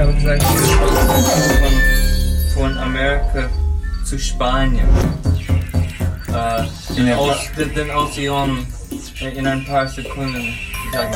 habe gesagt, von Amerika zu Spanien. Den Ozean in ein paar Sekunden.